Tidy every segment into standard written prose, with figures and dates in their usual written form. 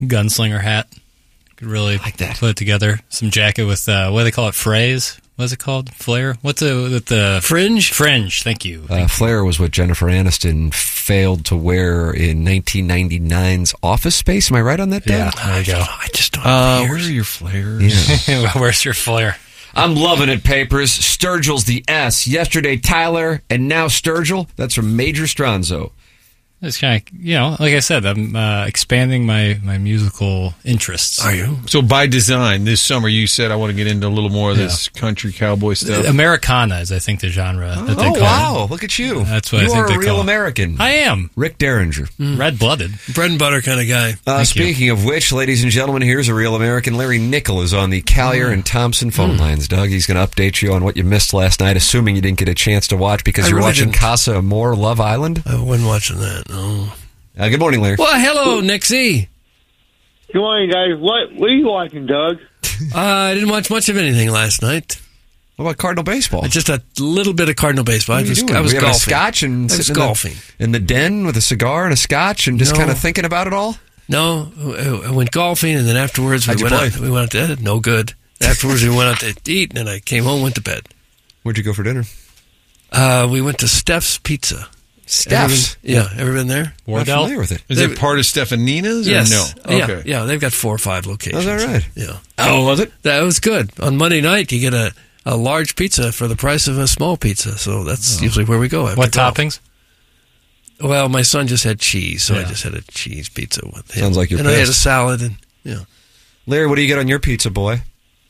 gunslinger hat. Could really like that. Put it together. Some jacket with, what do they call it, phrase? What's it called? Flare? What's it with the... Fringe? Fringe, thank you. Flare was what Jennifer Aniston failed to wear in 1999's Office Space. Am I right on that, Dan? Yeah, there you go. I just don't know. Where are your flares? Yeah. Where's your flare? I'm loving it, Papers. Sturgill's the S. Yesterday, Tyler, and now Sturgill. That's from Major Stronzo. It's kind of, like I said, I'm expanding my musical interests. Are you? So by design, this summer you said I want to get into a little more of this country cowboy stuff. Americana is, I think, the genre that they call it. Wow. Look at you. That's what you I think are they a real call it. American. I am. Rick Derringer. Red-blooded. Bread and butter kind of guy. Speaking of which, ladies and gentlemen, here's a real American. Larry Nickel is on the Callier and Thompson phone lines. Doug, he's going to update you on what you missed last night, assuming you didn't get a chance to watch because you were really watching didn't. Casa Amor, Love Island. I wasn't watching that, no. Good morning, Larry. Well, hello, Nixie. Good morning, guys. What are you watching, Doug? I didn't watch much of anything last night. What about Cardinal baseball? Just a little bit of Cardinal baseball. I was Were you having golfing. a scotch and I was sitting golfing. in the den with a cigar and a scotch and just No. kind of thinking about it all? No, I went golfing, and then afterwards How'd you play? we went out to no good. Afterwards, we went out to eat, and then I came home, went to bed. Where'd you go for dinner? We went to Steph's Pizza. Steph's? Ever been there? I'm not familiar with it. Is it part of Stefanina's or Yes. no? Okay. Yeah, they've got 4 or 5 locations. Oh, is that right? Yeah. Oh, was it? That was good. On Monday night, you get a large pizza for the price of a small pizza, so that's usually where we go. What toppings? Well, my son just had cheese, so I Yeah. just had a cheese pizza with him. Sounds like you're And I had a pissed. salad, and Larry, what do you get on your pizza, boy?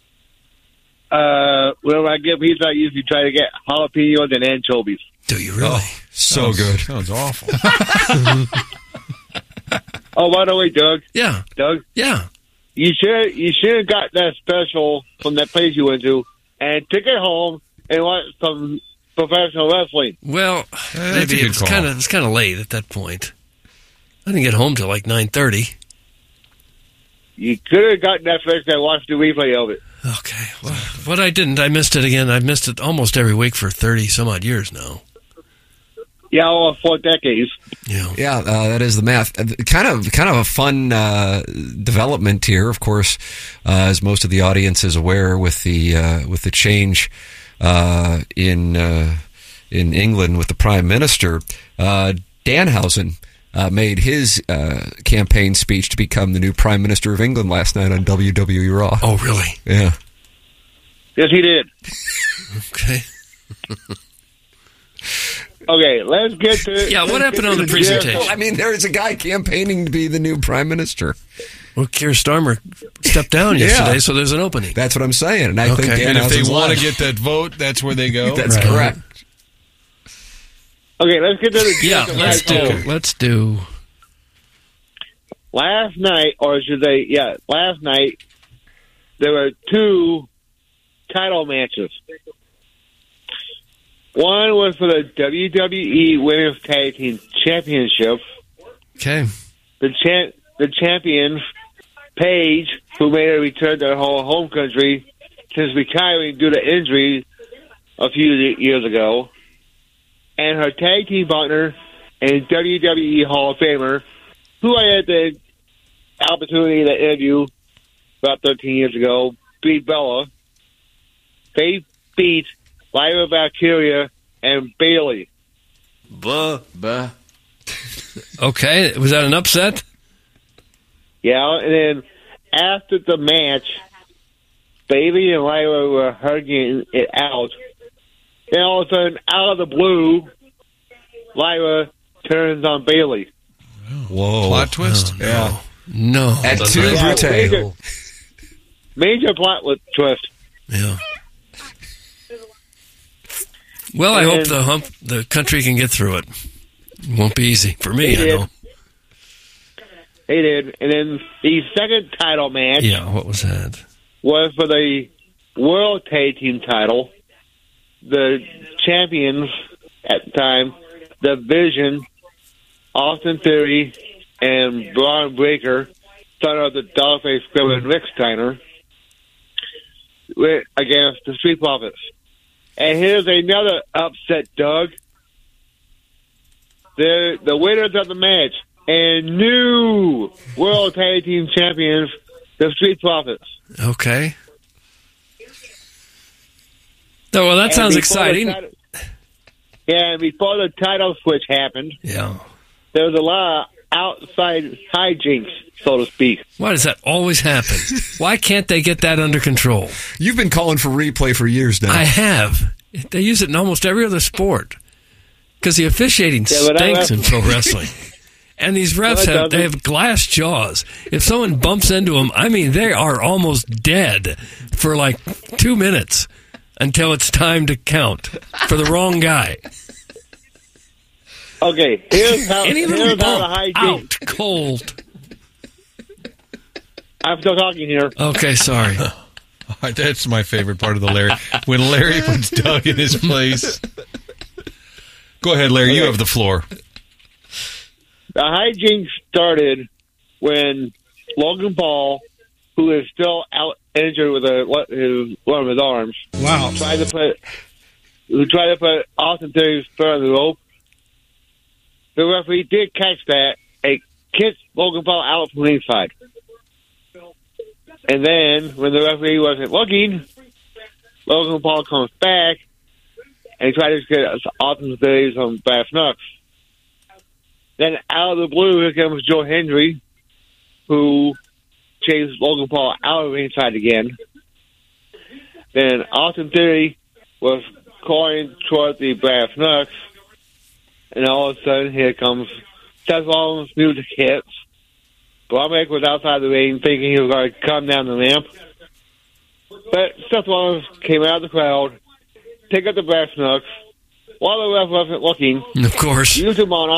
Whenever I get pizza, I usually try to get jalapenos and anchovies. do you really? So good. Sounds awful. Oh, by the way, Doug, Yeah, you should have got that special from that place you went to and took it home and watch some professional wrestling. Well, that's a maybe good it was call. kind of late at that point. I didn't get home till like 9:30. You could have gotten Netflix and watched the replay of it. Okay, well, what I didn't, I missed it again. I've missed it almost every week for 30 some odd years now. Yeah, all 4 decades. Yeah. That is the math. Kind of a fun development here, of course, as most of the audience is aware with the change in England with the Prime Minister. Danhausen made his campaign speech to become the new Prime Minister of England last night on WWE Raw. Oh, really? Yeah. Yes, he did. Okay. Okay, let's get to... Yeah, what happened on the presentation? Well, I mean, there's a guy campaigning to be the new Prime Minister. Well, Keir Starmer stepped down yesterday, so there's an opening. That's what I'm saying. And I think Okay. And if they Danhausen's want to lying. get that vote, that's where they go. That's correct. Okay, let's get to the... Yeah, let's do. Last night, or should I say, last night, there were 2 title matches. One was for the WWE Women's Tag Team Championship. Okay. The champion, Paige, who made a return to her home country since retiring due to injury a few years ago, and her tag team partner and WWE Hall of Famer, who I had the opportunity to interview about 13 years ago, Brie Bella. They beat Lyra Valkyria and Bailey. Okay. Was that an upset? Yeah, and then after the match, Bailey and Lyra were hugging it out. And all of a sudden, out of the blue, Lyra turns on Bailey. Whoa. Plot twist? Yeah. No. At 2 Yeah, Brute. major plot twist. Yeah. Well, I hope the country can get through it. It won't be easy for me, I know. They did. And then the second title match Yeah, what was that? was for the World Tag Team title. The champions at the time, The Vision, Austin Theory, and Braun Breaker, son of the Dollface Killer and Rick Steiner, went against the Street Profits. And here's another upset, Doug. The winners of the match, and new World Tag Team Champions, the Street Profits. Okay. Oh, well, that And sounds before exciting. And before the title switch happened, Yeah. there was a lot of outside hijinks, so to speak. Why does that always happen? Why can't they get that under control? You've been calling for replay for years now. I have. They use it in almost every other sport because the officiating Yeah, but stinks in pro wrestling. And these refs they have glass jaws. If someone bumps into them, I mean, they are almost dead for like 2 minutes until it's time to count for the wrong guy. Okay, here's how, Any here's little how the bump, hijinks. out, cold. I'm still talking here. Okay, sorry. That's my favorite part of the Larry. When Larry puts Doug in his place. Go ahead, Larry. You have the floor. The hijinks started when Logan Paul, who is still out injured with one of his arms, tried to put Austin Theory's foot on the rope. The referee did catch that and kicked Logan Paul out from ringside. And then, when the referee wasn't looking, Logan Paul comes back and tries to get Austin Theory some brass knucks. Then, out of the blue, here comes Joe Hendry, who chased Logan Paul out of ringside again. Then Austin Theory was calling toward the brass knucks, and all of a sudden, here comes Seth Rollins' music hits. Broderick was outside the ring thinking he was going to come down the ramp. But Seth Rollins came out of the crowd, picked up the brass knucks, while the ref wasn't looking. Of course. Used him on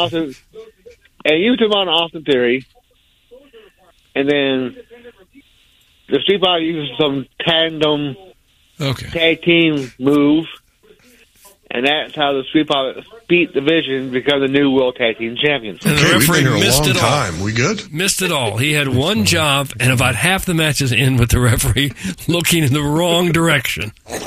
Austin Theory. And then the Street Profits used some tandem tag team move. And that's how the Street Profits beat the Vision, become the new World Tag Team Champions. And the Okay, we've referee been here a missed long it all. time. We good? Missed it all. He had one job, and about half the matches in with the referee looking in the wrong direction.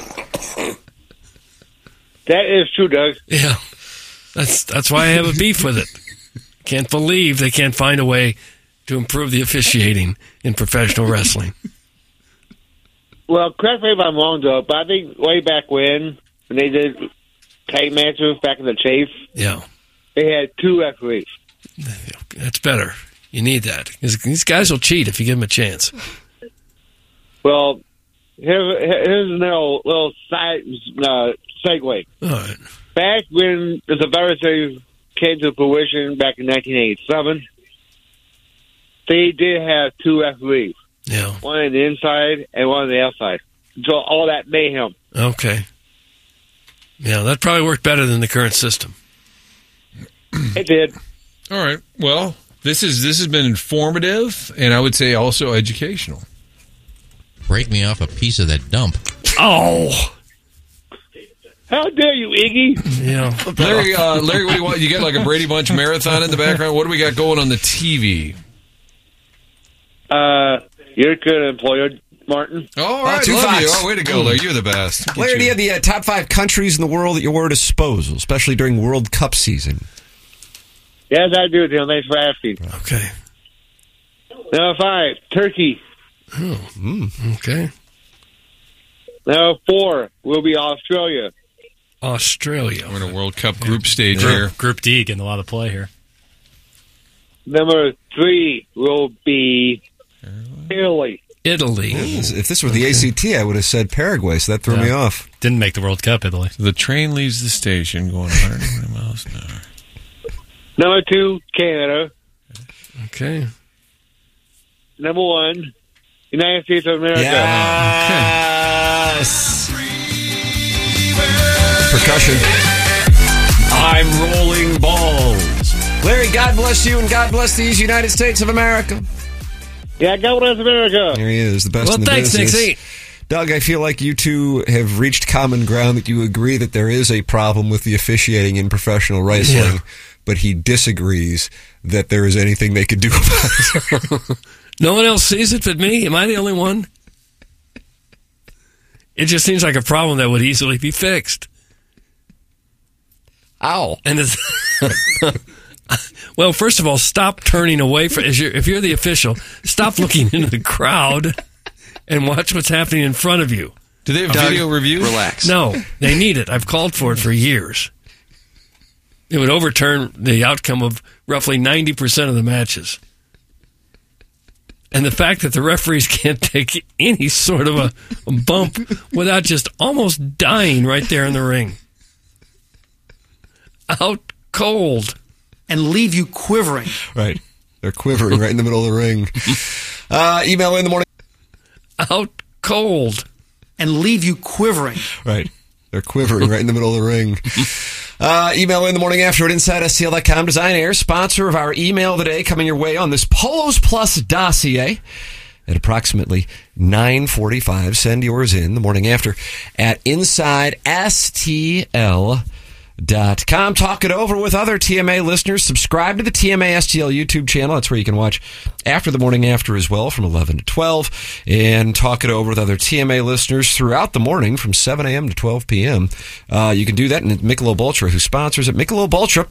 That is true, Doug. Yeah, that's why I have a beef with it. Can't believe they can't find a way to improve the officiating in professional wrestling. Well, correct me if I'm wrong, though, but I think way back when they did tag matches back in the Chase, Yeah, they had two referees. that's better. You need that. 'Cause these guys will cheat if you give them a chance. Well, here's a little side segue. All right. Back when the Survivor Series came to fruition back in 1987, they did have two referees, Yeah. one on the inside and one on the outside. So all that mayhem. Okay. Yeah, that probably worked better than the current system. It did. All right. Well, this has been informative, and I would say also educational. Break me off a piece of that dump. Oh, How dare you, Iggy? yeah. Larry, what do you want? You got like a Brady Bunch marathon in the background? What do we got going on the TV? You're a good employer, Martin. All right, two love Fox. you. Oh, way to go, Larry. You're the best. Get Larry, do you you. have the top 5 countries in the world at your disposal, especially during World Cup season? Yes, I do, Tim. Thanks for asking. Okay. Number 5, Turkey. Okay. Number 4 will be Australia. Australia. We're in a World Cup group stage here. Group D getting a lot of play here. Number 3 will be Italy. Italy. If this were the ACT, I would have said Paraguay, so that threw me off. Didn't make the World Cup, Italy. The train leaves the station going 120 miles an hour. Number 2, Canada. Okay. Number 1, United States of America. Yes. Percussion. I'm rolling balls. Larry, God bless you and God bless these United States of America. Yeah, God bless America. There he is, the best Well, in the thanks, business. Nixie. Doug, I feel like you two have reached common ground that you agree that there is a problem with the officiating in professional wrestling, Yeah. but he disagrees that there is anything they could do about it. No one else sees it but me? Am I the only one? It just seems like a problem that would easily be fixed. Ow. And it's Well, first of all, stop turning away from. If you're the official, stop looking into the crowd and watch what's happening in front of you. Do they have video reviews? Relax. No, they need it. I've called for it for years. It would overturn the outcome of roughly 90% of the matches. And the fact that the referees can't take any sort of a bump without just almost dying right there in the ring. Out cold. And leave you quivering. Right. They're quivering right in the middle of the ring. Email in the morning. Out cold. And leave you quivering. Right. They're quivering right in the middle of the ring. Email in the morning after at InsideSTL.com. Design Air, sponsor of our email today, coming your way on this Polos Plus dossier at approximately 9:45. Send yours in the morning after at InsideSTL.com. Talk it over with other TMA listeners. Subscribe to the TMA STL YouTube channel. That's where you can watch after the morning after as well from 11 to 12. And talk it over with other TMA listeners throughout the morning from 7 a.m. to 12 p.m. You can do that in Michelob Ultra, who sponsors it. Michelob Ultra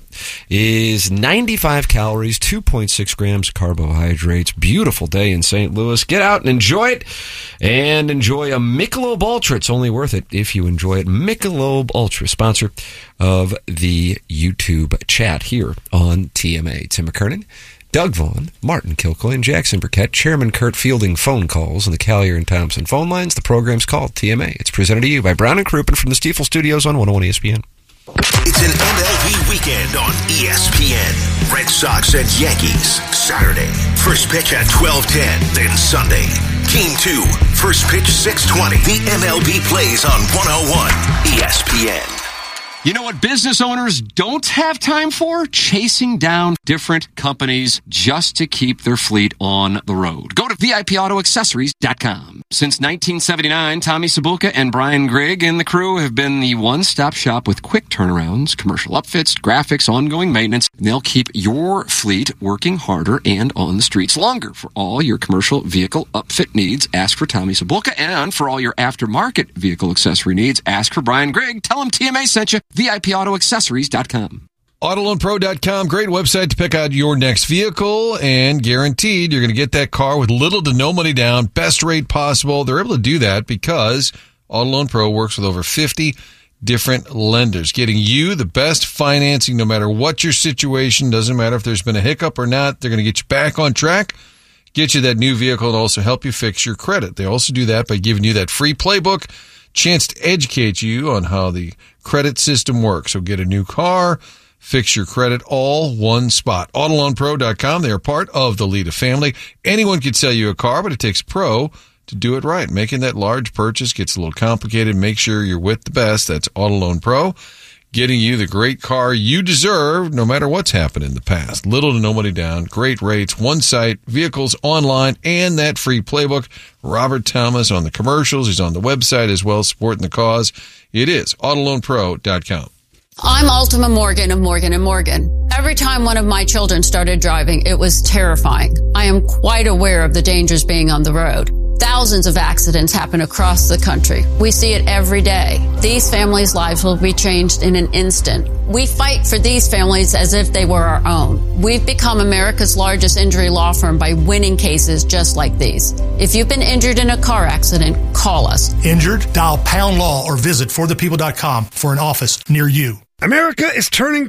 is 95 calories, 2.6 grams of carbohydrates. Beautiful day in St. Louis. Get out and enjoy it. And enjoy a Michelob Ultra. It's only worth it if you enjoy it. Michelob Ultra, sponsor of the YouTube chat here on TMA. Tim McKernan, Doug Vaughn, Martin Kilcoy, and Jackson Burkett. Chairman Kurt fielding phone calls on the Collier and Thompson phone lines. The program's called TMA. It's presented to you by Brown and Crouppen from the Stiefel Studios on 101 ESPN. It's an MLB weekend on ESPN. Red Sox and Yankees, Saturday. First pitch at 12:10, then Sunday. Game 2, first pitch 6:20. The MLB plays on 101 ESPN. You know what business owners don't have time for? Chasing down different companies just to keep their fleet on the road. Go to VIPAutoAccessories.com. Since 1979, Tommy Sabulka and Brian Grigg and the crew have been the one-stop shop with quick turnarounds, commercial upfits, graphics, ongoing maintenance. They'll keep your fleet working harder and on the streets longer. For all your commercial vehicle upfit needs, ask for Tommy Sabulka. And for all your aftermarket vehicle accessory needs, ask for Brian Grigg. Tell him TMA sent you. VIPAutoAccessories.com. AutoLoanPro.com, great website to pick out your next vehicle, and guaranteed you're going to get that car with little to no money down, best rate possible. They're able to do that because AutoLoan Pro works with over 50 different lenders, getting you the best financing no matter what your situation. Doesn't matter if there's been a hiccup or not. They're going to get you back on track, get you that new vehicle, and also help you fix your credit. They also do that by giving you that free playbook, chance to educate you on how the credit system works. So get a new car, fix your credit, all one spot. AutoLoanPro.com. They are part of the Lita family. Anyone could sell you a car, but it takes pro to do it right. Making that large purchase gets a little complicated. Make sure you're with the best. That's AutoLoan Pro, getting you the great car you deserve no matter what's happened in the past. Little to no money down, great rates, one site, vehicles online, and that free playbook. Robert Thomas on the commercials. He's on the website as well, supporting the cause. It is AutoLoanPro.com. I'm Ultima Morgan of Morgan & Morgan. Every time one of my children started driving, it was terrifying. I am quite aware of the dangers being on the road. Thousands of accidents happen across the country. We see it every day. These families' lives will be changed in an instant. We fight for these families as if they were our own. We've become America's largest injury law firm by winning cases just like these. If you've been injured in a car accident, call us. Injured? Dial pound law or visit forthepeople.com for an office near you. America is turning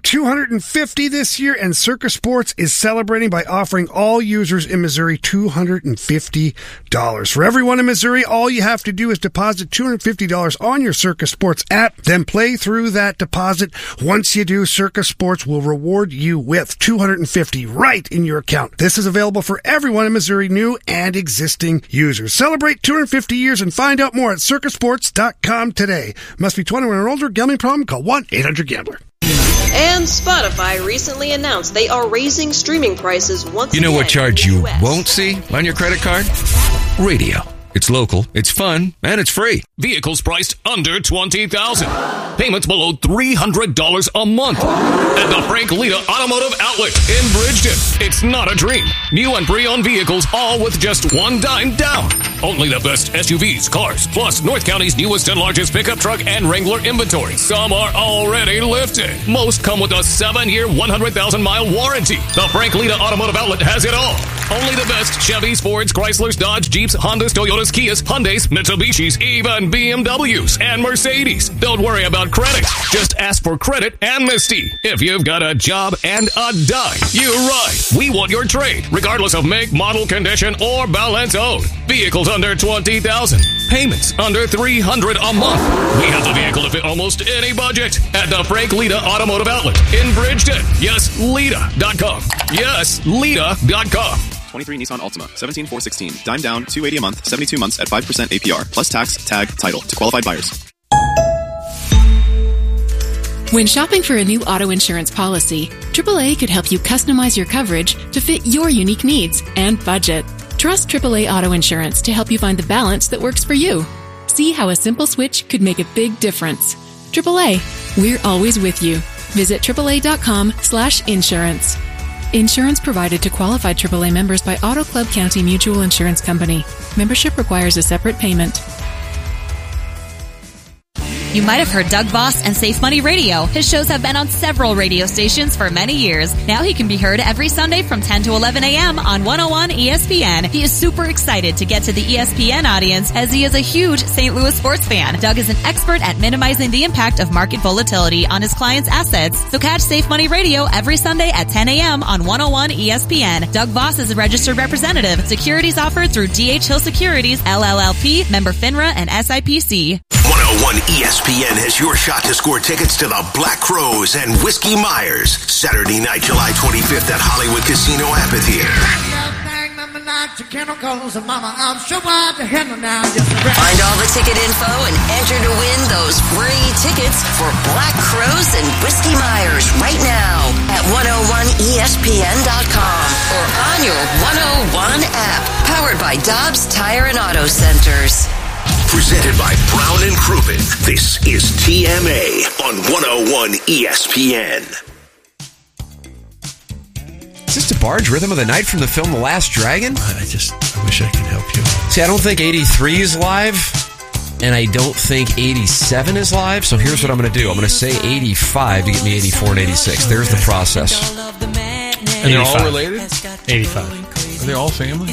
250 this year, and Circus Sports is celebrating by offering all users in Missouri $250. For everyone in Missouri, all you have to do is deposit $250 on your Circus Sports app, then play through that deposit. Once you do, Circus Sports will reward you with $250 right in your account. This is available for everyone in Missouri, new and existing users. Celebrate 250 years and find out more at circusports.com today. Must be 21 or older. Gambling problem? Call 1-800-GAMBLER. And Spotify recently announced they are raising streaming prices once again. You know what charge you won't see on your credit card? Radio. It's local, it's fun, and it's free. Vehicles priced under $20,000. Payments below $300 a month. At the Frank Lita Automotive Outlet in Bridgeton. It's not a dream. New and pre-owned vehicles, all with just $1 down. Only the best SUVs, cars, plus North County's newest and largest pickup truck and Wrangler inventory. Some are already lifted. Most come with a 7-year, 100,000-mile warranty. The Frank Lita Automotive Outlet has it all. Only the best Chevys, Fords, Chryslers, Dodge, Jeeps, Hondas, Toyotas, Kias, Hyundais, Mitsubishis, even BMWs and Mercedes. Don't worry about credit. Just ask for credit amnesty. If you've got a job and a dime, you're right. We want your trade, regardless of make, model, condition, or balance owed. Vehicles under $20,000. Payments under $300 a month. We have the vehicle to fit almost any budget at the Frank Lita Automotive Outlet in Bridgeton. Yes, Lita.com. Yes, Lita.com. 23 Nissan Altima, 17,416. Dime down, $280 a month, 72 months at 5% APR, plus tax, tag, title to qualified buyers. When shopping for a new auto insurance policy, AAA could help you customize your coverage to fit your unique needs and budget. Trust AAA Auto Insurance to help you find the balance that works for you. See how a simple switch could make a big difference. AAA, we're always with you. Visit AAA.com/insurance. Insurance provided to qualified AAA members by Auto Club County Mutual Insurance Company. Membership requires a separate payment. You might have heard Doug Voss and Safe Money Radio. His shows have been on several radio stations for many years. Now he can be heard every Sunday from 10 to 11 a.m. on 101 ESPN. He is super excited to get to the ESPN audience as he is a huge St. Louis sports fan. Doug is an expert at minimizing the impact of market volatility on his clients' assets. So catch Safe Money Radio every Sunday at 10 a.m. on 101 ESPN. Doug Voss is a registered representative. Securities offered through D.H. Hill Securities, LLLP, member FINRA, and SIPC. 101 ESPN has your shot to score tickets to the Black Crowes and Whiskey Myers, Saturday night, July 25th at Hollywood Casino Amphitheater. Find all the ticket info and enter to win those free tickets for Black Crowes and Whiskey Myers right now at 101ESPN.com or on your 101 app, powered by Dobbs Tire and Auto Centers. Presented by Brown and Crouppen. This is TMA on 101 ESPN. Is this DeBarge Rhythm of the Night from the film The Last Dragon? I wish I could help you. See, I don't think 83 is live, and I don't think 87 is live, so here's what I'm going to do. I'm going to say 85 to get me 84 and 86. There's the process. And they're all related? 85. Are they all family?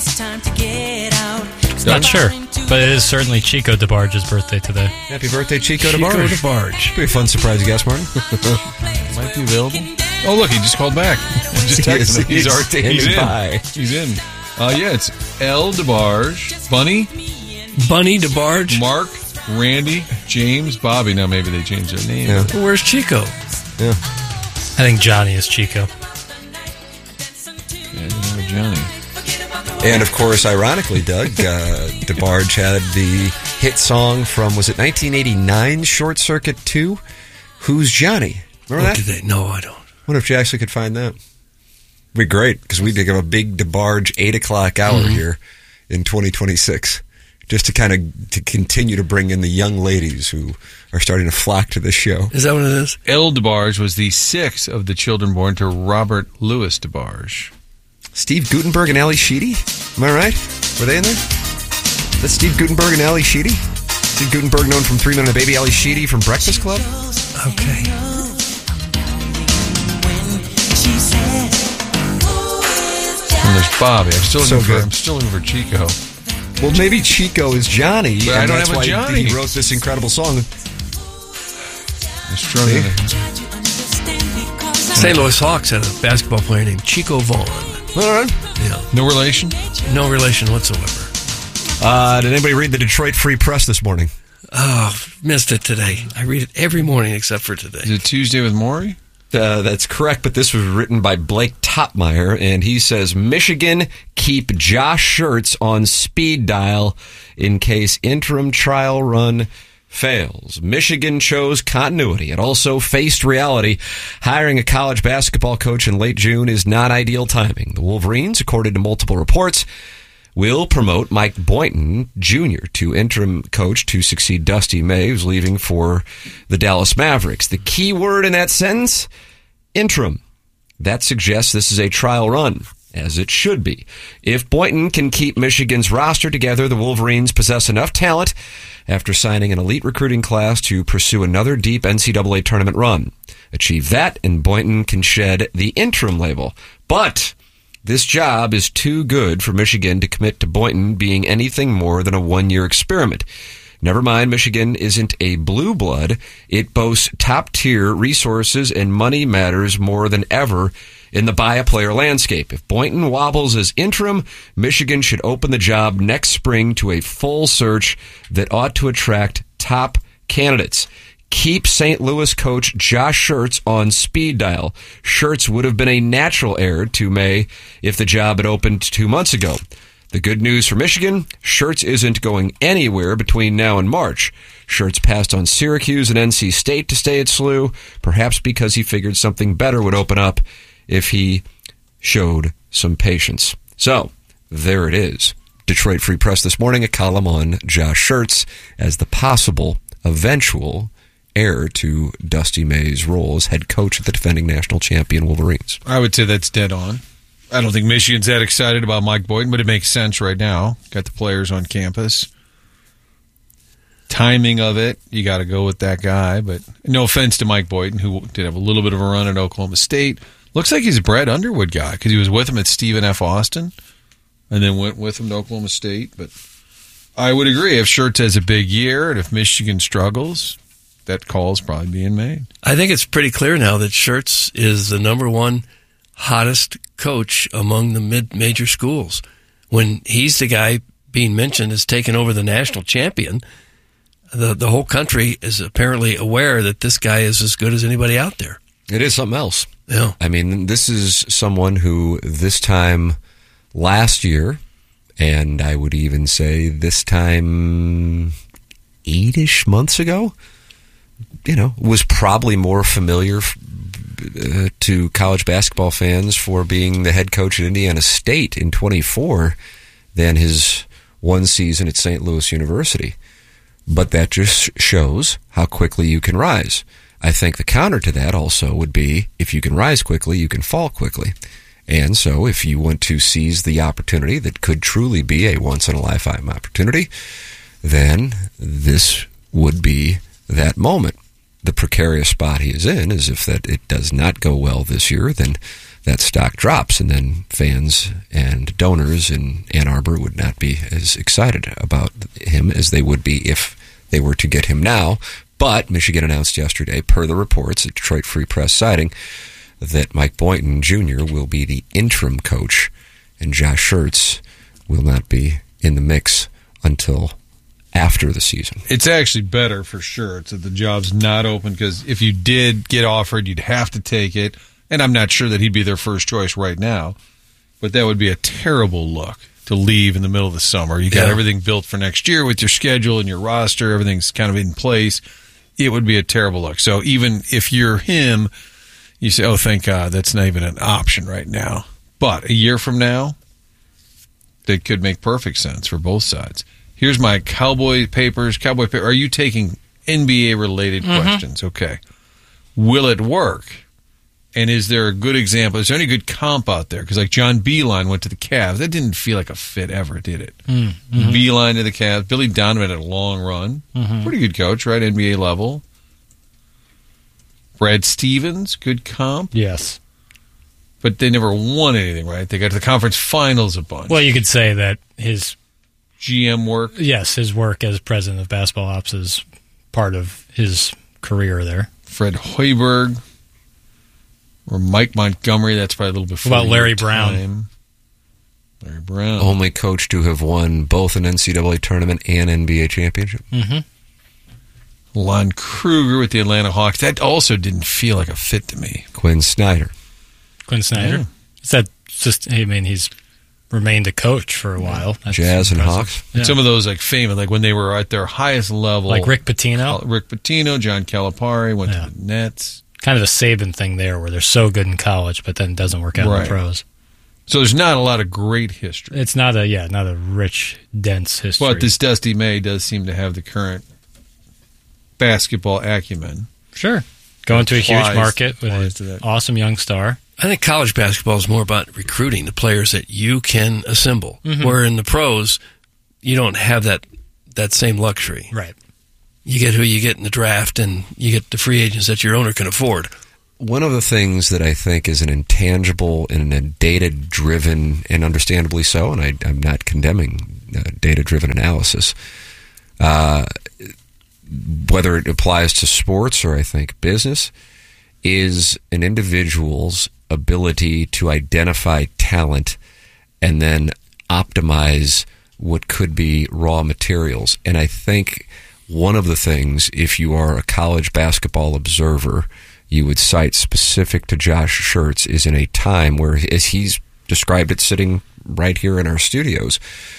Not sure, but it is certainly Chico DeBarge's birthday today. Happy birthday, Chico Chico DeBarge. DeBarge. Be a fun surprise guest, Martin. Might be available. Oh, look, he just called back. Just texted him. He's already standing by. He's in. Yeah, it's L. DeBarge, Bunny DeBarge, Mark, Randy, James, Bobby. Now maybe they changed their name. Yeah. Where's Chico? Yeah. I think Johnny is Chico. Yeah, Johnny. And, of course, ironically, Doug, DeBarge had the hit song from, was it 1989 Short Circuit 2? Who's Johnny? Remember that? No, I don't. Wonder if you actually could find that. It'd be great, because we'd give a big DeBarge 8 o'clock hour here in 2026, just to kind of to continue to bring in the young ladies who are starting to flock to this show. Is that what it is? L. DeBarge was the sixth of the children born to Robert Louis DeBarge. Steve Guttenberg and Ali Sheedy? Am I right? Were they in there? That's Steve Guttenberg and Ali Sheedy? Steve Guttenberg, known from 3 Men and a Baby, Ali Sheedy from Breakfast Club? Okay. And there's Bobby. I'm still looking for Chico. Well, maybe Chico is Johnny. But I don't have a Johnny. He wrote this incredible song. St. Louis Hawks had a basketball player named Chico Vaughn. All right. Yeah. No relation? No relation whatsoever. Did anybody read the Detroit Free Press this morning? Oh, missed it today. I read it every morning except for today. Is it Tuesday with Maury? That's correct, but this was written by Blake Topmeyer, and he says, Michigan keep Josh Schertz on speed dial in case interim trial run fails. Michigan chose continuity. It also faced reality. Hiring a college basketball coach in late June is not ideal timing. The Wolverines, according to multiple reports, will promote Mike Boynton Jr. to interim coach to succeed Dusty May, who's leaving for the Dallas Mavericks. The key word in that sentence, interim. That suggests this is a trial run, as it should be. If Boynton can keep Michigan's roster together, the Wolverines possess enough talent after signing an elite recruiting class to pursue another deep NCAA tournament run. Achieve that, and Boynton can shed the interim label. But this job is too good for Michigan to commit to Boynton being anything more than a one-year experiment. Never mind, Michigan isn't a blue blood. It boasts top-tier resources, and money matters more than ever in the buy-a-player landscape. If Boynton wobbles as interim, Michigan should open the job next spring to a full search that ought to attract top candidates. Keep St. Louis coach Josh Schertz on speed dial. Schertz would have been a natural heir to May if the job had opened 2 months ago. The good news for Michigan, Schertz isn't going anywhere between now and March. Schertz passed on Syracuse and NC State to stay at SLU, perhaps because he figured something better would open up if he showed some patience. So, there it is. Detroit Free Press this morning, a column on Josh Schertz as the possible, eventual heir to Dusty May's role as head coach of the defending national champion Wolverines. I would say that's dead on. I don't think Michigan's that excited about Mike Boynton, but it makes sense right now. Got the players on campus. Timing of it, you got to go with that guy. But no offense to Mike Boynton, who did have a little bit of a run at Oklahoma State. Looks like he's a Brett Underwood guy because he was with him at Stephen F. Austin and then went with him to Oklahoma State. But I would agree, if Schertz has a big year and if Michigan struggles, that call's probably being made. I think it's pretty clear now that Schertz is the number one hottest coach among the mid-major schools. When he's the guy being mentioned as taking over the national champion, the whole country is apparently aware that this guy is as good as anybody out there. It is something else. Yeah. I mean, this is someone who this time last year, and I would even say this time 8-ish months ago, was probably more familiar to college basketball fans for being the head coach at Indiana State in 24 than his one season at St. Louis University. But that just shows how quickly you can rise. I think the counter to that also would be, if you can rise quickly, you can fall quickly. And so if you want to seize the opportunity that could truly be a once-in-a-lifetime opportunity, then this would be that moment. The precarious spot he is in is if that it does not go well this year, then that stock drops, and then fans and donors in Ann Arbor would not be as excited about him as they would be if they were to get him now. But Michigan announced yesterday, per the reports at Detroit Free Press citing, that Mike Boynton Jr. will be the interim coach, and Josh Schertz will not be in the mix until after the season. It's actually better for sure. It's that the job's not open, because if you did get offered, you'd have to take it. And I'm not sure that he'd be their first choice right now, but that would be a terrible look to leave in the middle of the summer. You got everything built for next year with your schedule and your roster. Everything's kind of in place. It would be a terrible look. So even if you're him, you say, oh, thank God, that's not even an option right now. But a year from now, that could make perfect sense for both sides. Here's my Cowboy Papers. Are you taking NBA-related questions? Okay. Will it work? And is there a good example? Is there any good comp out there? Because like John Beilein went to the Cavs. That didn't feel like a fit ever, did it? Beilein to the Cavs. Billy Donovan had a long run. Pretty good coach, right? NBA level. Brad Stevens, good comp. Yes. But they never won anything, right? They got to the conference finals a bunch. Well, you could say that his GM work? Yes, his work as president of basketball ops is part of his career there. Fred Hoiberg or Mike Montgomery, that's probably a little before. What about Larry Brown? Larry Brown. Only coach to have won both an NCAA tournament and NBA championship. Lon Kruger with the Atlanta Hawks. That also didn't feel like a fit to me. Quinn Snyder. Yeah. Is that just, I mean, he's remained a coach for a while. That's Jazz and impressive. Hawks. Yeah. Some of those like famous, like when they were at their highest level. Like Rick Pitino. John Calipari went to the Nets. Kind of a Saban thing there where they're so good in college, but then it doesn't work out in the pros. So there's not a lot of great history. It's not a rich, dense history. But this Dusty May does seem to have the current basketball acumen. Sure. Going to a huge market with an awesome young star. I think college basketball is more about recruiting the players that you can assemble. Mm-hmm. Where in the pros, you don't have that same luxury. Right. You get who you get in the draft, and you get the free agents that your owner can afford. One of the things that I think is an intangible and a data-driven, and understandably so, and I'm not condemning data-driven analysis, whether it applies to sports or I think business, is an individual's ability to identify talent and then optimize what could be raw materials. And I think one of the things, if you are a college basketball observer, you would cite specific to Josh Schertz, is in a time where, as he's described it sitting right here in our studios,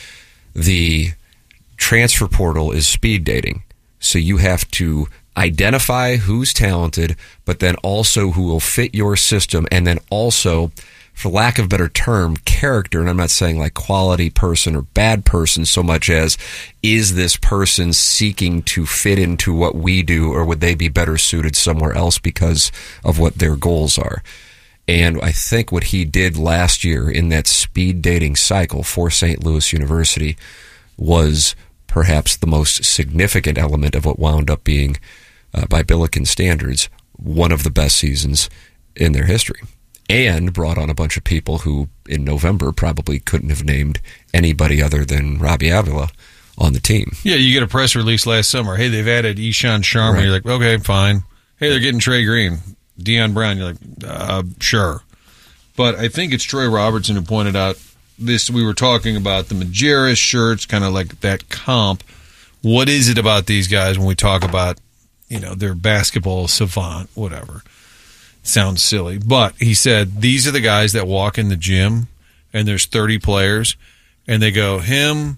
the transfer portal is speed dating. So you have to identify who's talented, but then also who will fit your system, and then also, for lack of a better term, character. And I'm not saying like quality person or bad person so much as, is this person seeking to fit into what we do, or would they be better suited somewhere else because of what their goals are? And I think what he did last year in that speed dating cycle for St. Louis University was perhaps the most significant element of what wound up being, by Billiken standards, one of the best seasons in their history. And brought on a bunch of people who, in November, probably couldn't have named anybody other than Robbie Avila on the team. Yeah, you get a press release last summer. Hey, they've added Ishan Sharma. Right. You're like, okay, fine. Hey, they're getting Trey Green. Deion Brown. You're like, sure. But I think it's Troy Robertson who pointed out this. We were talking about the Majerus shirts, kind of like that comp. What is it about these guys when we talk about, their basketball savant, whatever? Sounds silly, but he said these are the guys that walk in the gym and there's 30 players and they go him,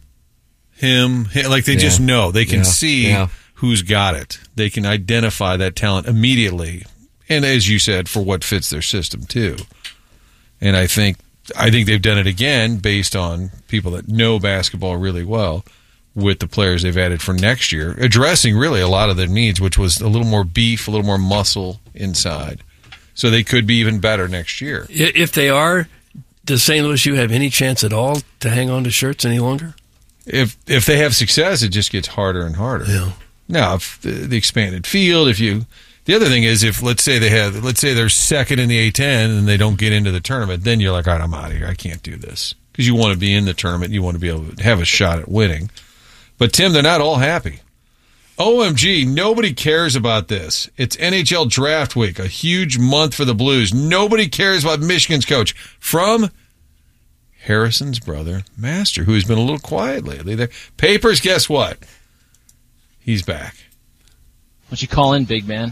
like they just know. They can see who's got it. They can identify that talent immediately, and as you said, for what fits their system too. And I think they've done it again based on people that know basketball really well with the players they've added for next year, addressing really a lot of their needs, which was a little more beef, a little more muscle inside. So they could be even better next year. If they are, does St. Louis U have any chance at all to hang on to Schertz any longer? If they have success, it just gets harder and harder. Yeah. Now, if the expanded field, the other thing is, if let's say they're second in the A10 and they don't get into the tournament, then you're like, all right, I'm out of here. I can't do this, because you want to be in the tournament. You want to be able to have a shot at winning. But Tim, they're not all happy. OMG, nobody cares about this. It's NHL Draft Week, a huge month for the Blues. Nobody cares about Michigan's coach. From Harrison's brother, Master, who has been a little quiet lately. The Papers, guess what? He's back. What'd you call in, big man?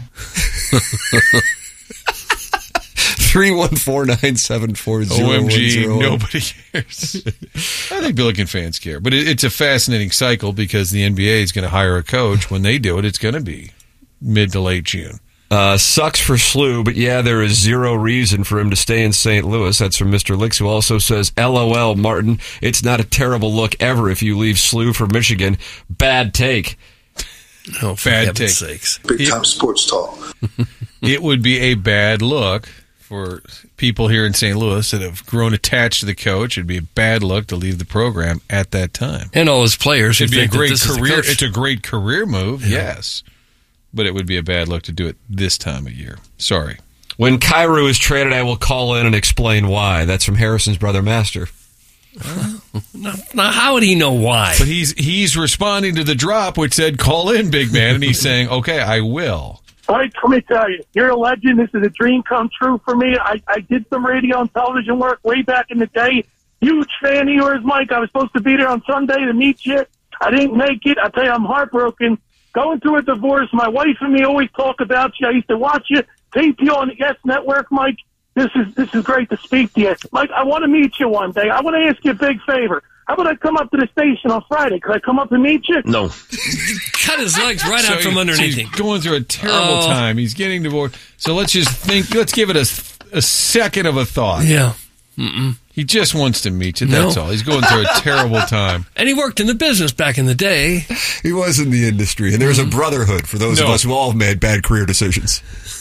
314-974-0101. OMG, nobody cares. I think Billiken fans care. But it's a fascinating cycle, because the NBA is going to hire a coach. When they do it, it's going to be mid to late June. Sucks for Slew, but yeah, there is zero reason for him to stay in St. Louis. That's from Mr. Licks, who also says, LOL, Martin, it's not a terrible look ever if you leave Slew for Michigan. Bad take. Oh, for heaven's sakes. Big time sports talk. It would be a bad look for people here in St. Louis that have grown attached to the coach. It'd be a bad look to leave the program at that time. And all his players. It'd be a great career. It's a great career move, yes. But it would be a bad look to do it this time of year. Sorry. When Kyrou is traded, I will call in and explain why. That's from Harrison's brother, Master. Now, how would he know why? But he's responding to the drop, which said, call in, big man. And he's saying, okay, I will. All right, let me tell you, you're a legend. This is a dream come true for me. I did some radio and television work way back in the day. Huge fan of yours, Mike. I was supposed to be there on Sunday to meet you. I didn't make it. I tell you, I'm heartbroken. Going through a divorce, my wife and me always talk about you. I used to watch you, tape you on the Yes Network, Mike. This is great to speak to you. Mike, I want to meet you one day. I want to ask you a big favor. How about I come up to the station on Friday? Could I come up and meet you? No. Cut his legs right out from underneath him. He's going through a terrible time. He's getting divorced. So let's give it a second of a thought. Yeah. He just wants to meet you, that's all. He's going through a terrible time. And he worked in the business back in the day. He was in the industry, and there was a brotherhood for those of us who all have made bad career decisions.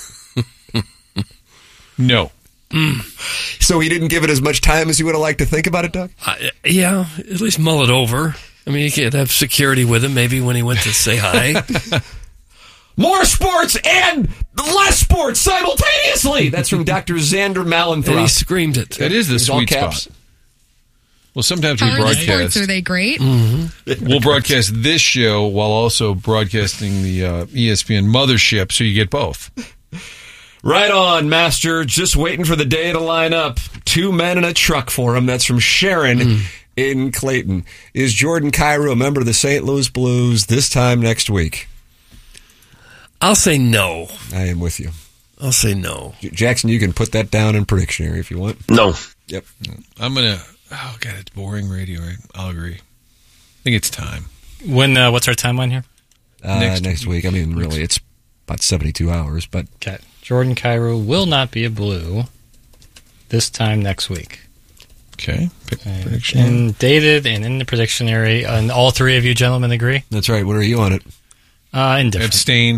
No. So he didn't give it as much time as you would have liked to think about it, Doug? Yeah, at least mull it over. I mean, you could have security with him maybe when he went to say hi. More sports and less sports simultaneously. That's from Dr. Xander Malinthrop. And he screamed it. That is the sweet spot. Well, sometimes we Are the broadcast. sports, are they great? We'll broadcast this show while also broadcasting the ESPN mothership, so you get both. Right on, Master. Just waiting for the day to line up. 2 men in a truck for him. That's from Sharon in Clayton. Is Jordan Kyrou a member of the St. Louis Blues this time next week? I'll say no. I am with you. I'll say no. Jackson, you can put that down in Predictionary if you want. No. Yep. I'm going to... Oh, God, it's boring radio, right? I'll agree. I think it's time. When? What's our timeline here? Next week. I mean, really, it's about 72 hours, but... Okay. Jordan Kyrou will not be a Blue this time next week. Okay. Prediction. And dated and in the Predictionary. And all three of you gentlemen agree? That's right. What are you on it? Indifferent. Abstain.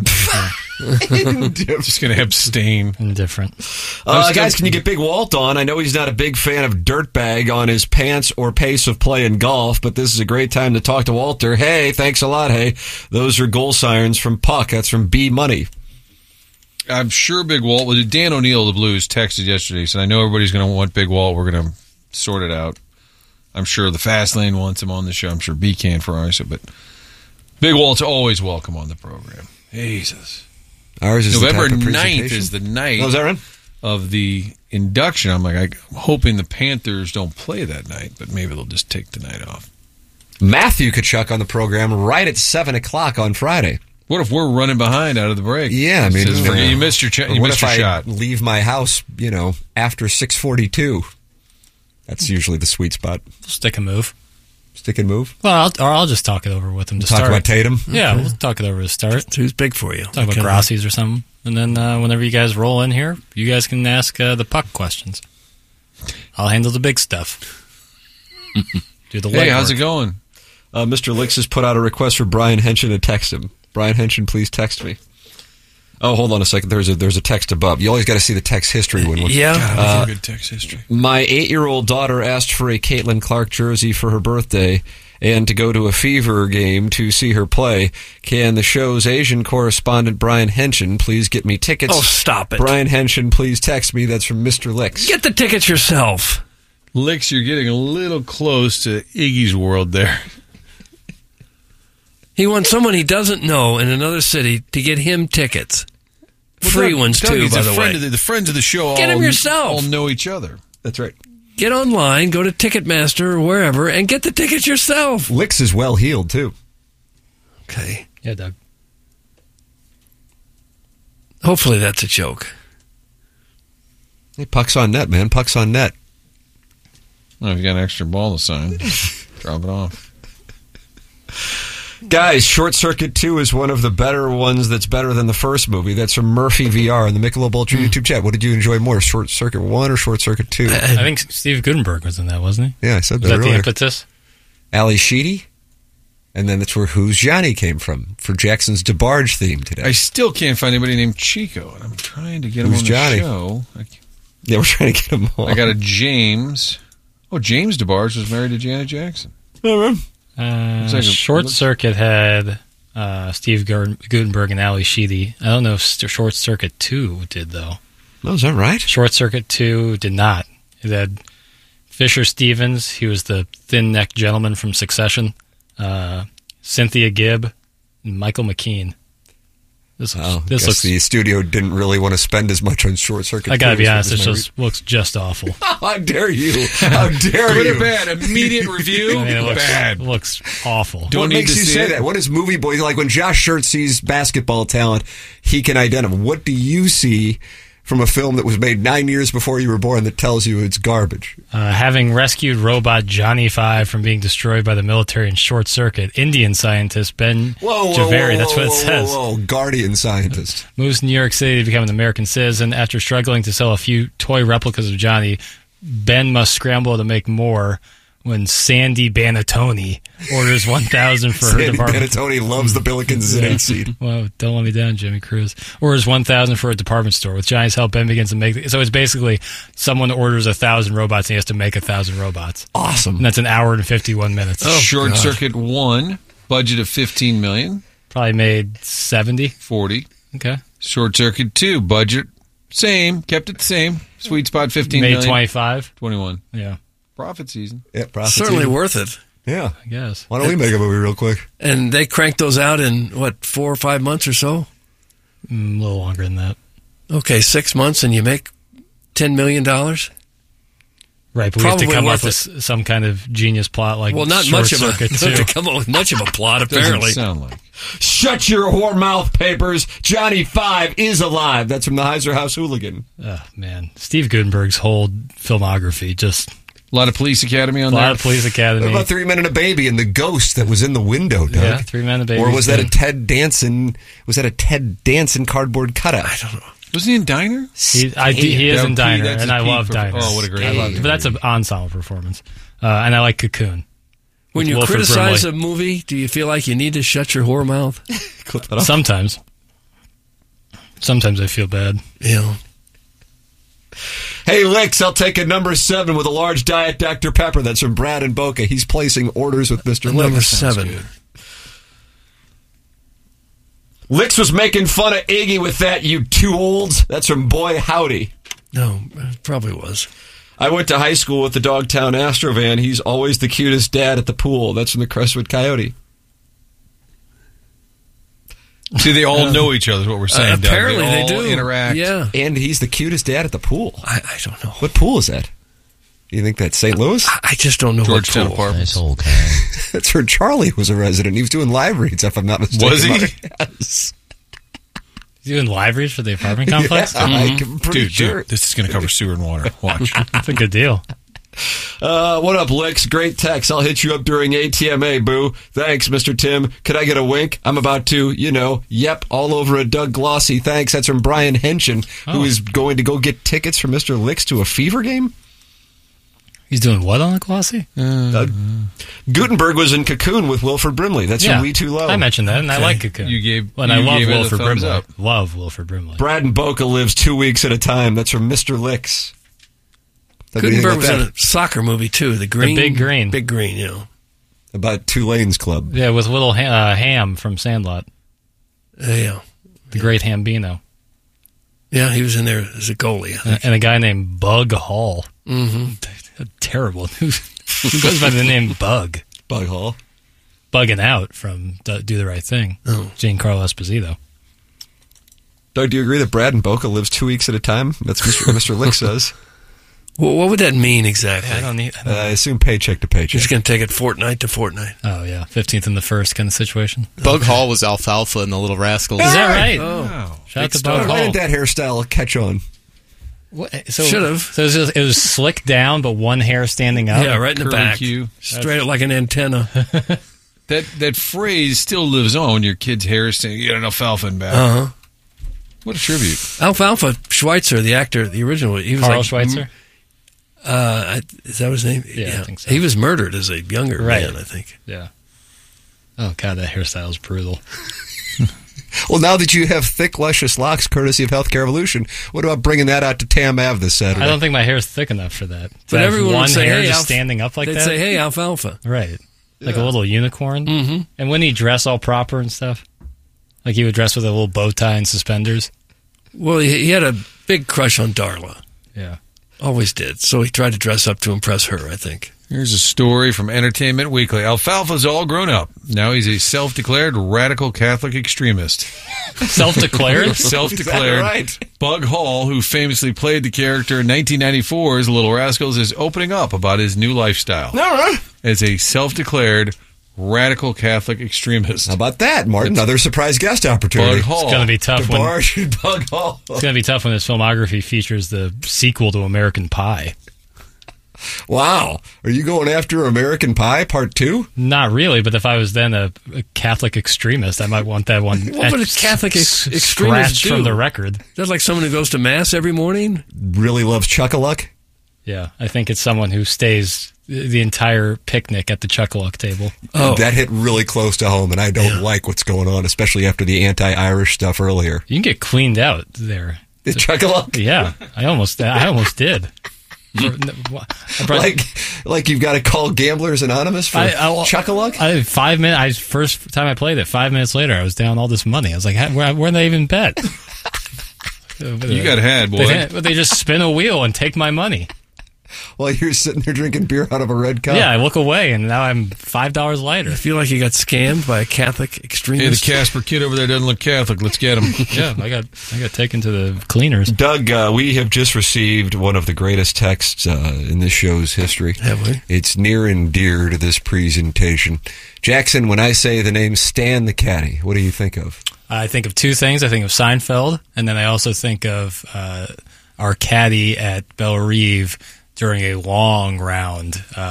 Just going to abstain. Indifferent. Guys, can you get Big Walt on? I know he's not a big fan of dirtbag on his pants or pace of play in golf, but this is a great time to talk to Walter. Hey, thanks a lot, hey. Those are goal sirens from Puck. That's from B Money. I'm sure Big Walt, well, Dan O'Neill of the Blues texted yesterday, said, I know everybody's going to want Big Walt. We're going to sort it out. I'm sure the Fast Lane wants him on the show. I'm sure B can for ours, but Big Walt's always welcome on the program. Jesus. Ours is November the type of 9th is the night is that right? of the induction. I'm hoping the Panthers don't play that night, but maybe they'll just take the night off. Matthew Tkachuk on the program right at 7 o'clock on Friday. What if we're running behind out of the break? Yeah, I mean, you missed your shot. I leave my house, after 6:42? That's usually the sweet spot. Stick and move. Stick and move? Well, I'll just talk it over with him to start. Talk about Tatum? Yeah, we'll talk it over to start. Who's big for you? Talk about Grassi's or something. And then whenever you guys roll in here, you guys can ask the puck questions. I'll handle the big stuff. Do the legwork. Hey, how's it going? Mr. Licks has put out a request for Brian Henson to text him. Brian Henson, please text me. Oh, hold on a second. There's a text above. You always got to see the text history. Yeah. Good text history. My 8-year-old daughter asked for a Caitlin Clark jersey for her birthday and to go to a Fever game to see her play. Can the show's Asian correspondent, Brian Henson, please get me tickets? Oh, stop it. Brian Henson, please text me. That's from Mr. Licks. Get the tickets yourself. Licks, you're getting a little close to Iggy's world there. He wants someone he doesn't know in another city to get him tickets. Free ones, too, by the way. The friends of the show get them yourself. All know each other. That's right. Get online, go to Ticketmaster or wherever, and get the tickets yourself. Licks is well-heeled, too. Okay. Yeah, Doug. Hopefully that's a joke. Hey, puck's on net, man. Puck's on net. Well, if you got an extra ball to sign, drop it off. Guys, Short Circuit 2 is one of the better ones that's better than the first movie. That's from Murphy VR in the Michelob Ultra YouTube chat. What did you enjoy more, Short Circuit 1 or Short Circuit 2? I think Steve Gutenberg was in that, wasn't he? Yeah, I said that earlier. Was that the impetus? Ali Sheedy? And then that's where Who's Johnny came from, for Jackson's DeBarge theme today. I still can't find anybody named Chico, and I'm trying to get him on the show. Yeah, we're trying to get him on. I got a James. Oh, James DeBarge was married to Janet Jackson. Short Circuit had Steve Gutenberg and Ali Sheedy. I don't know if Short Circuit 2 did, though. Oh, is that right? Short Circuit 2 did not. It had Fisher Stevens. He was the thin-necked gentleman from Succession. Cynthia Gibb, and Michael McKean. This looks. The studio didn't really want to spend as much on Short Circuit. I gotta be honest, it looks just awful. How dare you? How dare you? Good or bad? Immediate review. I mean, bad. It looks awful. What makes you say that? What is Movie Boy like when Josh Schertz sees basketball talent? He can identify. What do you see from a film that was made 9 years before you were born that tells you it's garbage? Having rescued robot Johnny Five from being destroyed by the military in Short Circuit, Indian scientist Ben Javeri, that's what it says. Guardian scientist. Moves to New York City to become an American citizen. After struggling to sell a few toy replicas of Johnny, Ben must scramble to make more when Sandy Banatoni orders 1,000 for her Sandy department. Banatoni loves the Billikens' 8 seed. Well, don't let me down, Jimmy Cruz. Orders 1,000 for a department store. With Giants' help, Ben begins to make. So it's basically someone orders 1,000 robots and he has to make 1,000 robots. Awesome. And that's an hour and 51 minutes. Short Circuit 1, budget of $15 million. Probably made 70. 40. Okay. Short Circuit 2, budget same, kept it the same. Sweet spot 15 made million. 25. 21. Yeah. Profit season. Yeah, profit Certainly season. worth it. Yeah. I guess. Why don't we make a movie real quick? And they cranked those out in, 4 or 5 months or so? A little longer than that. Okay, 6 months and you make $10 million? Right, but we have to come up with some kind of genius plot like not Short much of a Circuit to 2. come up with much of a plot, apparently. Doesn't sound like. Shut your whore mouth, papers. Johnny 5 is alive. That's from the Heiser House Hooligan. Oh, man. Steve Gutenberg's whole filmography, just... A lot of Police Academy on a there. lot of Police Academy. What about 3 Men and a Baby and the ghost that was in the window, Doug? Yeah, 3 Men and a Baby. Or was that a Ted Danson? Was that a Ted Danson cardboard cutout? I don't know. Wasn't he in Diner? He is in Diner, that's and his I peak love for- Diner. oh, what a great movie. But that's an ensemble performance. And I like Cocoon. When with you Wilford criticize Brimley. a movie, do you feel like you need to shut your whore mouth? Clip that off. Sometimes. Sometimes I feel bad. Yeah. Hey, Licks, I'll take a number 7 with a large Diet Dr. Pepper. That's from Brad and Boca. He's placing orders with Mr. Licks. Number 7. Licks was making fun of Iggy with that, you two olds. That's from Boy Howdy. No, it probably was. I went to high school with the Dogtown Astrovan. He's always the cutest dad at the pool. That's from the Crestwood Coyote. See, they all know each other, is what we're saying, Doug. Apparently they all do. interact. Yeah. And he's the cutest dad at the pool. I don't know. What pool is that? You think that's St. Louis? I just don't know Georgetown what pool. Apartments. Nice old guy. That's where Charlie was a resident. He was doing live reads, if I'm not mistaken. Was he? Yes. You doing live reads for the apartment complex? Yeah, I'm pretty sure. Dude, this is going to cover sewer and water. Watch. That's a good deal. What up, Licks? Great text. I'll hit you up during ATMA, boo. Thanks, Mr. Tim. Could I get a wink? I'm about to, yep, all over a Doug Glossy. Thanks. That's from Brian Henshin, who is going to go get tickets for Mr. Licks to a Fever game. He's doing what on the Glossy? Gutenberg was in Cocoon with Wilford Brimley. That's from We Too Low. I mentioned that, and I like Cocoon. I love gave it a Wilford thumbs Brimley. up. Love Wilford Brimley. Brad and Boca lives 2 weeks at a time. That's from Mr. Licks. Gutenberg was in a soccer movie, too. The Big Green. Big Green, yeah. About Tulane's Club. Yeah, with little Ham from Sandlot. Yeah. The great Hambino. Yeah, he was in there as a goalie. I think. And a guy named Bug Hall. Mm-hmm. Terrible. Who goes by the name Bug? Bug Hall. Bugging Out from Do the Right Thing. Oh. Giancarlo Esposito. Doug, do you agree that Brad and Boca lives 2 weeks at a time? That's what Mr. Lick says. Well, what would that mean exactly? I assume paycheck to paycheck. He's going to take it fortnight to fortnight. Oh, yeah. 15th and the first kind of situation. Bug Hall was Alfalfa in the Little Rascals. Is that right? Oh. Shout out to Bug Why Hall. did that hairstyle catch on? Should have. So it was slicked down, but one hair standing up? Yeah, right in the Curly back. Q. Straight up like an antenna. That phrase still lives on when your kid's hair is saying, you got an alfalfa in back. Uh-huh. What a tribute. Alfalfa Schweitzer, the actor, the original. He was Carl like, Schweitzer? Is that his name? Yeah, I think so. He was murdered as a younger man, I think. Yeah. Oh, God, that hairstyle is brutal. Well, now that you have thick, luscious locks courtesy of Healthcare Evolution, what about bringing that out to Tam Ave this Saturday? I don't think my hair is thick enough for that. But everyone one would say, hair hey, just standing up like they'd that. say, hey, alfalfa. Right. Like a Yeah. little unicorn. Mm-hmm. And wouldn't he dress all proper and stuff? Like he would dress with a little bow tie and suspenders? Well, he had a big crush on Darla. Yeah. Always did. So he tried to dress up to impress her, I think. Here's a story from Entertainment Weekly. Alfalfa's all grown up. Now he's a self-declared radical Catholic extremist. Self-declared? Self-declared. Right? Bug Hall, who famously played the character in 1994's Little Rascals, is opening up about his new lifestyle. All right. As a self-declared radical Catholic extremist. How about that, Martin? Another surprise guest opportunity. Bug Hall. It's going to be tough when DeBarge Bug Hall. it's going to be tough when his filmography features the sequel to American Pie. Wow. Are you going after American Pie Part 2? Not really, but if I was then a Catholic extremist, I might want that one. What would a Catholic extremist scratched do? from the record? That's like someone who goes to Mass every morning? Really loves Chuck-a-Luck? Yeah, I think it's someone who stays the entire picnic at the Chuck-a-Luck table. Oh. That hit really close to home, and I don't like what's going on, especially after the anti-Irish stuff earlier. You can get cleaned out there. The Chuck-a-Luck? Yeah, I almost did. Like you've got to call Gamblers Anonymous for Chuck-a-Luck? 5 minutes. First time I played it, 5 minutes later, I was down all this money. I was like, where did they even bet? You got had, boy. They just spin a wheel and take my money. While you're sitting there drinking beer out of a red cup. Yeah, I look away, and now I'm $5 lighter. I feel like you got scammed by a Catholic extremist. Hey, the Casper kid over there doesn't look Catholic. Let's get him. Yeah, I got taken to the cleaners. Doug, we have just received one of the greatest texts in this show's history. Have we? It's near and dear to this presentation. Jackson, when I say the name Stan the Caddy, what do you think of? I think of two things. I think of Seinfeld, and then I also think of our caddy at Belle Reve during a long round,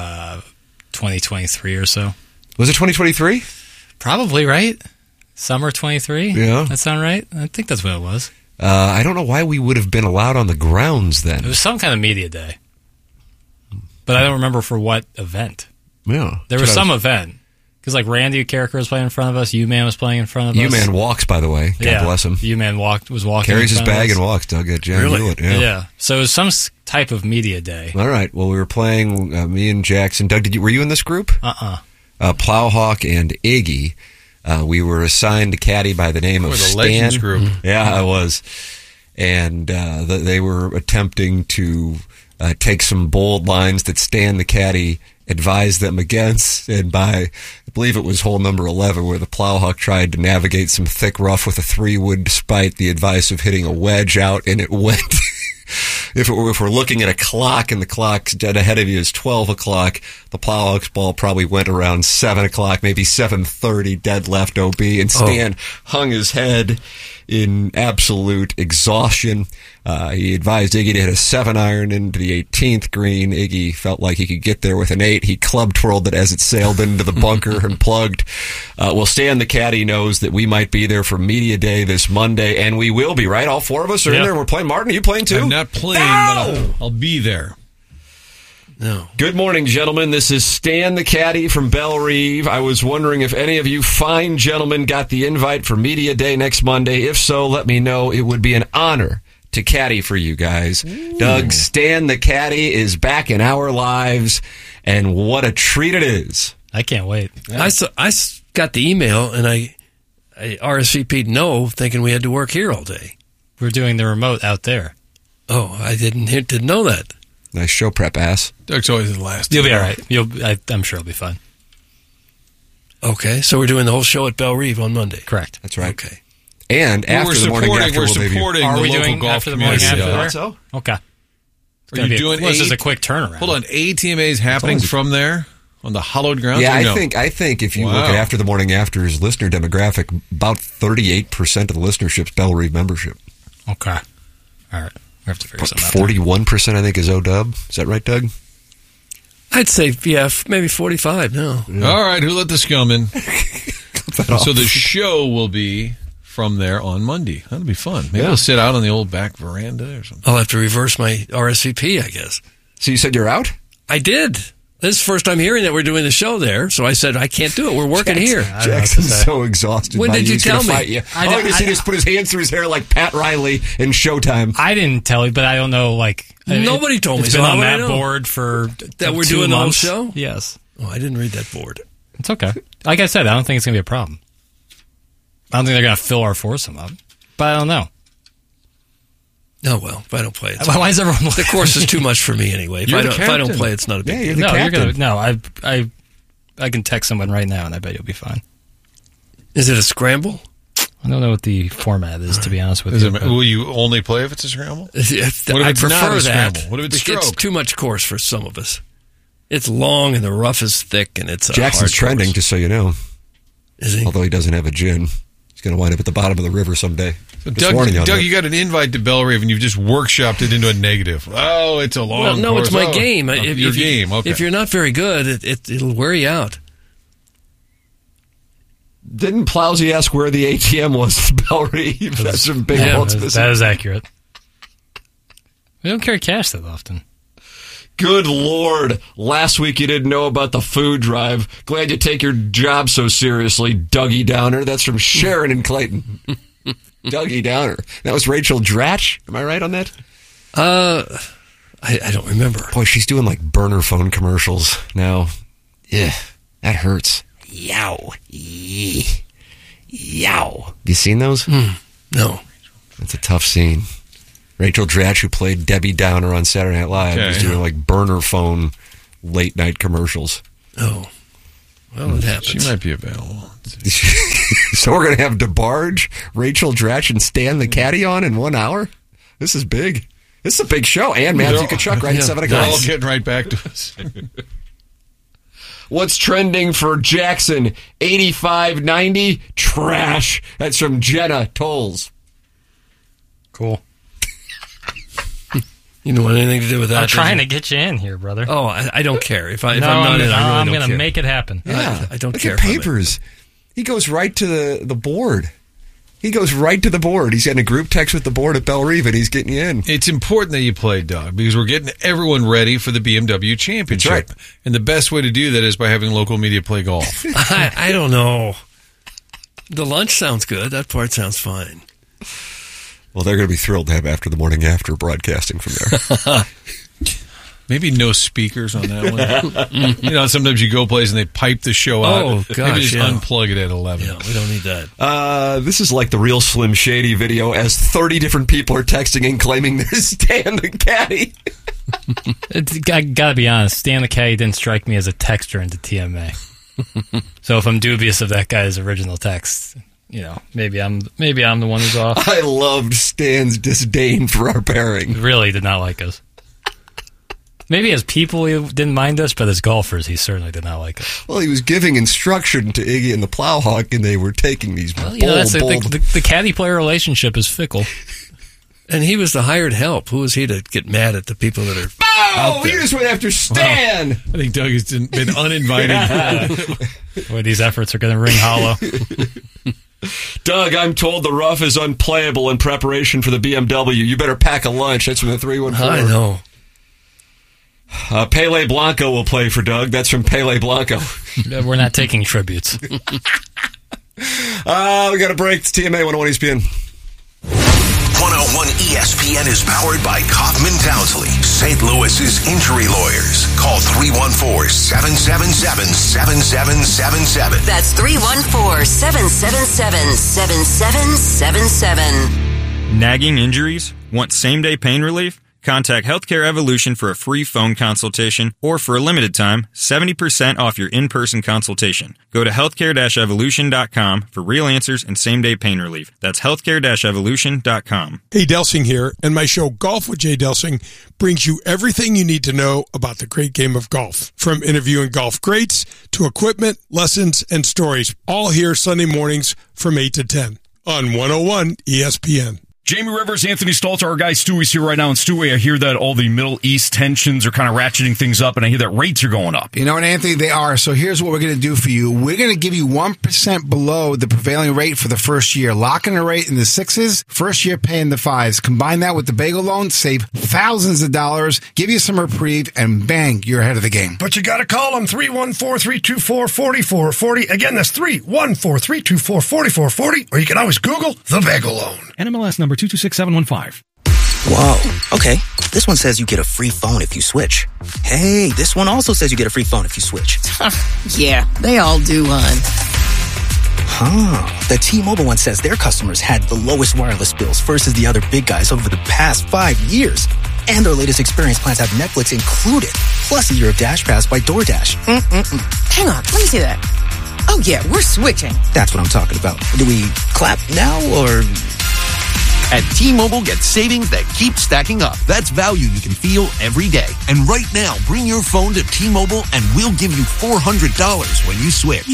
2023 or so. Was it 2023? Probably, right? Summer 23? Yeah. That sound right? I think that's what it was. I don't know why we would have been allowed on the grounds then. It was some kind of media day. But I don't remember for what event. Yeah. There was some event. Because like Randy Carricker was playing in front of us, U-Man was playing in front of us. U-Man walks, by the way. God bless him. U-Man was walking. Carries his bag and walks, Doug. Really? Yeah. So it was some type of media day. All right. Well, we were playing, me and Jackson. Doug, were you in this group? Plowhawk and Iggy. We were assigned a caddy by the name of Stan. Legends group. Yeah, I was. And they were attempting to take some bold lines that Stan the caddy advised them against, and by, I believe it was hole number 11, where the Plowhawk tried to navigate some thick rough with a 3-wood despite the advice of hitting a wedge out, and it went. If we're looking at a clock and the clock dead ahead of you is 12 o'clock, the Plowhawk's ball probably went around 7 o'clock, maybe 7:30, dead left OB, and Stan hung his head in absolute exhaustion. He advised Iggy to hit a 7-iron into the 18th green. Iggy felt like he could get there with an 8. He club twirled it as it sailed into the bunker and plugged. Well, Stan the caddy knows that we might be there for Media Day this Monday, and we will be, right? All four of us are in there. We're playing. Martin, are you playing too? I'm not playing, but I'll be there. No. Good morning, gentlemen. This is Stan the caddy from Belle Reve. I was wondering if any of you fine gentlemen got the invite for Media Day next Monday. If so, let me know. It would be an honor to caddy for you guys. Ooh. Doug, Stan the caddy is back in our lives, and what a treat it is. I can't wait. Yeah. I got the email, and I RSVP'd no, thinking we had to work here all day. We're doing the remote out there. Oh, I didn't know that. Nice show prep, ass. Doug's always the last. You'll be all right. I'm sure it'll be fun. Okay, so we're doing the whole show at Belle Reve on Monday. Correct. That's right. Okay. And after the morning after, we're supporting are the we local doing golf after the morning community. after? So? Okay. Are you doing this is a quick turnaround. Hold on, ATMA is happening from there on the hallowed grounds? Yeah, I think if you look at after the morning after's listener demographic, about 38% of the listenership's Belle Reve membership. Okay. All right. We have to figure something out. 41%, I think, is OW. Is that right, Doug? I'd say, maybe 45 now. Yeah. All right, who let the scum in? So the show will be from there on Monday. That'll be fun. Maybe we'll sit out on the old back veranda or something. I'll have to reverse my RSVP, I guess. So you said you're out? I did. This is the first time hearing that we're doing the show there, so I said, I can't do it. We're working here. Jackson's so exhausted. When did you tell me? He just put his hands through his hair like Pat Riley in Showtime. I didn't tell you, but I don't know, nobody told me. It's been on that board for that we're 2 doing months. the whole show? Yes. Oh, I didn't read that board. It's okay. Like I said, I don't think it's going to be a problem. I don't think they're going to fill our foursome up, but I don't know. Oh, well, if I don't play it. Why is everyone the course is too much for me anyway. If I don't play, it's not a big deal. I can text someone right now, and I bet you'll be fine. Is it a scramble? I don't know what the format is, to be honest with you. Will you only play if it's a scramble? What if it's not prefer a scramble? that. What if it's stroke? It's too much course for some of us. It's long, and the rough is thick, and it's Jackson's trending, just so you know. Is he? Although he doesn't have a gin. He's going to wind up at the bottom of the river someday. So Doug, you got an invite to Belle Reve, and you've just workshopped it into a negative. Oh, it's a long course. It's my game. Your game, okay. If you're not very good, it'll wear you out. Didn't Plowsy ask where the ATM was at Belle Reve? That's some big that is accurate. We don't carry cash that often. Good Lord. Last week you didn't know about the food drive. Glad you take your job so seriously, Dougie Downer. That's from Sharon and Clayton. Dougie Downer. That was Rachel Dratch. Am I right on that? I don't remember. Boy, she's doing like burner phone commercials now. Yeah, that hurts. Yow. Yow. You seen those? No. That's a tough scene. Rachel Dratch, who played Debbie Downer on Saturday Night Live, was doing like burner phone late night commercials. Oh. Well, it happens. She might be available. So we're going to have DeBarge, Rachel Dratch, and Stan the Caddy on in 1 hour? This is big. This is a big show. And Matthew Tkachuk right at 7 o'clock. They're all getting right back to us. What's trending for Jackson? 85-90? Trash. That's from Jenna Tolles. Cool. You don't want anything to do with that? I'm trying to get you in here, brother. Oh, I don't care. If I'm not in, I'm going to make it happen. Yeah, I don't look care. At Papers. He goes right to the board. He goes right to the board. He's getting a group text with the board at Bell Reeve, and he's getting you in. It's important that you play, Doug, because we're getting everyone ready for the BMW Championship. That's right. And the best way to do that is by having local media play golf. I don't know. The lunch sounds good. That part sounds fine. Well, they're going to be thrilled to have After the Morning After broadcasting from there. Maybe no speakers on that one. You know, sometimes you go places and they pipe the show out. Oh, gosh, Maybe just unplug it at 11. Yeah, we don't need that. This is like the real Slim Shady video as 30 different people are texting in claiming they're Stan the Caddy. I got to be honest, Stan the Caddy didn't strike me as a texter into TMA. So if I'm dubious of that guy's original text, you know, maybe I'm the one who's off. I loved Stan's disdain for our pairing. Really did not like us. Maybe as people he didn't mind us, but as golfers he certainly did not like us. Well, he was giving instruction to Iggy and the Plowhawk, and they were taking these bold. The caddy player relationship is fickle. And he was the hired help. Who was he to get mad at the people that are out there? He just went after Stan. Wow. I think Doug has been uninvited. Boy, these efforts are going to ring hollow. Doug, I'm told the rough is unplayable in preparation for the BMW. You better pack a lunch. That's from the 314. I know. Pele Blanco will play for Doug. That's from Pele Blanco. We're not taking tributes. We got a break. It's TMA 101 ESPN. 101 ESPN is powered by Kaufman Townsley, St. Louis's injury lawyers. Call 314-777-7777. That's 314-777-7777. Nagging injuries? Want same-day pain relief? Contact Healthcare Evolution for a free phone consultation, or for a limited time, 70% off your in-person consultation. Go to healthcare-evolution.com for real answers and same-day pain relief. That's healthcare-evolution.com. Hey, Delsing here, and my show Golf with Jay Delsing brings you everything you need to know about the great game of golf. From interviewing golf greats to equipment, lessons, and stories, all here Sunday mornings from 8 to 10 on 101 ESPN. Jamie Rivers, Anthony Stalter, our guy Stewie's here right now. And Stewie, I hear that all the Middle East tensions are kind of ratcheting things up, and I hear that rates are going up. You know what, Anthony? They are. So here's what we're going to do for you. We're going to give you 1% below the prevailing rate for the first year. Locking the rate in the 6s, first year paying the 5s. Combine that with the bagel loan, save thousands of dollars, give you some reprieve, and bang, you're ahead of the game. But you got to call them 314-324-4440. Again, that's 314-324-4440. Or you can always Google the bagel loan. NMLS number 226715. Whoa, okay. This one says you get a free phone if you switch. Hey, this one also says you get a free phone if you switch. Yeah, they all do, hon. Huh. The T-Mobile one says their customers had the lowest wireless bills versus the other big guys over the past 5 years. And their latest experience plans have Netflix included, plus a year of Dash Pass by DoorDash. Hang on, let me see that. Oh, yeah, we're switching. That's what I'm talking about. Do we clap now, or... At T-Mobile, get savings that keep stacking up. That's value you can feel every day. And right now, bring your phone to T-Mobile and we'll give you $400 when you switch.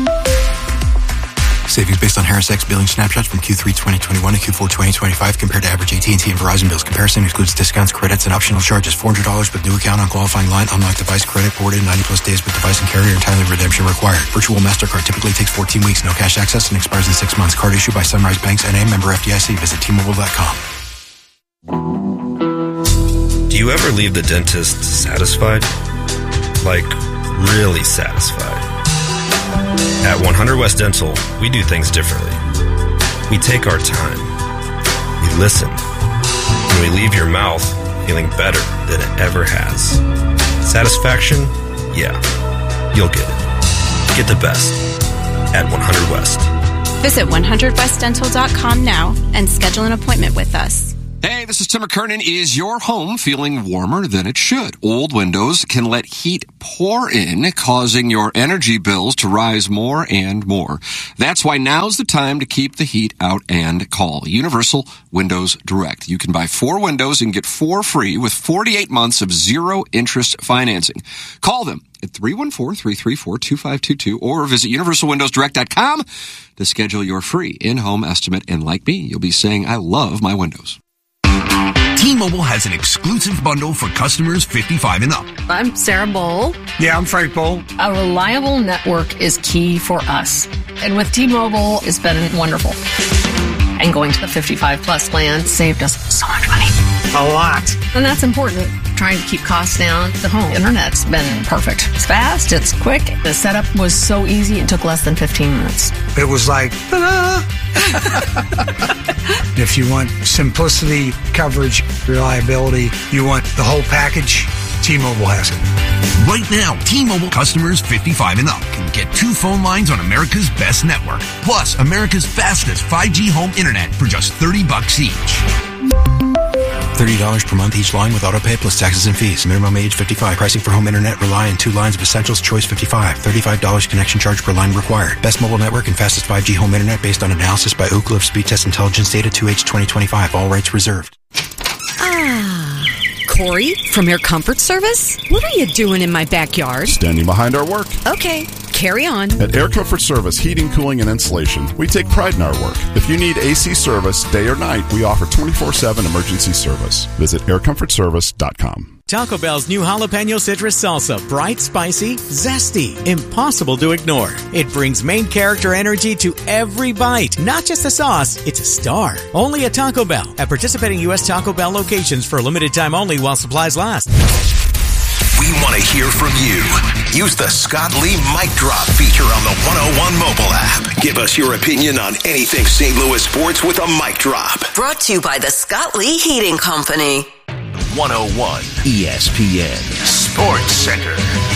Savings based on Harris X billing snapshots from Q3 2021 to Q4 2025 compared to average AT&T and Verizon bills. Comparison excludes discounts, credits, and optional charges. $400 with new account on qualifying line. Unlock device credit ported 90-plus days with device and carrier and timely redemption required. Virtual MasterCard typically takes 14 weeks. No cash access and expires in 6 months. Card issued by Sunrise Banks, N.A. member FDIC. Visit T-Mobile.com. Do you ever leave the dentist satisfied? Like, really satisfied? At 100 West Dental, we do things differently. We take our time. We listen. And we leave your mouth feeling better than it ever has. Satisfaction? Yeah. You'll get it. Get the best at 100 West. Visit 100westdental.com now and schedule an appointment with us. Hey, this is Tim McKernan. Is your home feeling warmer than it should? Old windows can let heat pour in, causing your energy bills to rise more and more. That's why now's the time to keep the heat out and call Universal Windows Direct. You can buy 4 windows and get 4 free with 48 months of zero interest financing. Call them at 314-334-2522 or visit universalwindowsdirect.com to schedule your free in-home estimate. And like me, you'll be saying, I love my windows. T-Mobile has an exclusive bundle for customers 55 and up. I'm Sarah Bowl. Yeah, I'm Frank Bowl. A reliable network is key for us. And with T-Mobile, it's been wonderful. And going to the 55 plus plan saved us so much money. A lot. And that's important. Trying to keep costs down. The home internet's been perfect. It's fast, it's quick. The setup was so easy, it took less than 15 minutes. It was like, ta-da! If you want simplicity, coverage, reliability, you want the whole package, T-Mobile has it. Right now, T-Mobile customers 55 and up can get 2 phone lines on America's best network, plus America's fastest 5G home internet for just $30 each. $30 per month each line with autopay plus taxes and fees. Minimum age 55. Pricing for home internet rely on 2 lines of essentials. Choice 55. $35 connection charge per line required. Best mobile network and fastest 5G home internet based on analysis by Ookla of Speed Test Intelligence data 2H 2025. All rights reserved. Corey from Air Comfort Service? What are you doing in my backyard? Standing behind our work. Okay, carry on. At Air Comfort Service Heating, Cooling, and Insulation, we take pride in our work. If you need AC service, day or night, we offer 24/7 emergency service. Visit aircomfortservice.com. Taco Bell's new jalapeno citrus salsa. Bright, spicy, zesty, impossible to ignore. It brings main character energy to every bite. Not just a sauce, it's a star. Only at Taco Bell. At participating U.S. Taco Bell locations for a limited time only while supplies last. We want to hear from you. Use the Scott Lee Mic Drop feature on the 101 mobile app. Give us your opinion on anything St. Louis sports with a mic drop. Brought to you by the Scott Lee Heating Company. 101 ESPN Sports Center.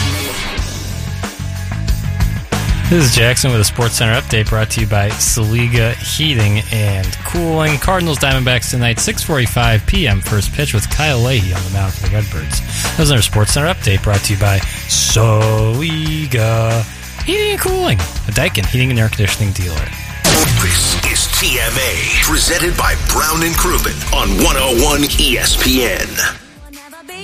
This is Jackson with a Sports Center update brought to you by Saliga Heating and Cooling. Cardinals Diamondbacks tonight, 6:45 p.m. First pitch with Kyle Leahy on the mound for the Redbirds. That was our Sports Center update brought to you by Saliga Heating and Cooling, a Daikin heating and air conditioning dealer. This is TMA, presented by Brown and Crouppen on 101 ESPN.